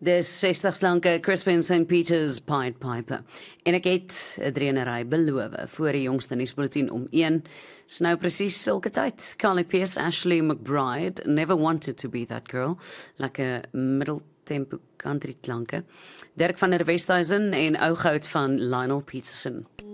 Dis 60 slanke Crispin St. Peter's Pied Piper. En ek het 'n drienery beloof voor die jongste nuusbulletin om 1. Dis nou presies sulke tyd. Carly Pearce, Ashley McBride, Never Wanted to Be That Girl. Lekker middeltempo country klanke. Dirk van der Westhuizen en Ou Goud van Lionel Peterson.